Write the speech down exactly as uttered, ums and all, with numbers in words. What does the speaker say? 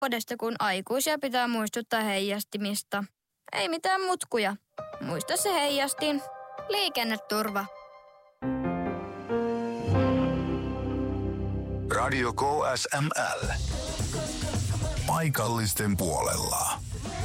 vuodesta, kun aikuisia pitää muistuttaa heijastimista. Ei mitään mutkuja. Muista se heijastin. Liikenneturva. Radio K S M L. Paikallisten puolella.